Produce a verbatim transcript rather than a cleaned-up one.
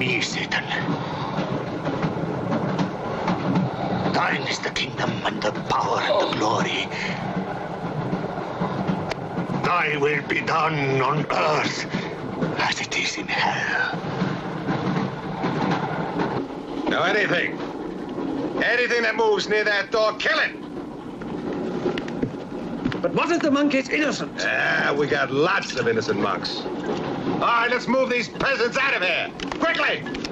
me, Satan. Thine is the kingdom and the power and the glory. Thy will be done on earth as it is in hell. Now anything, anything that moves near that door, kill it! But what if the monk is innocent? Ah, we got lots of innocent monks. All right, let's move these peasants out of here, quickly!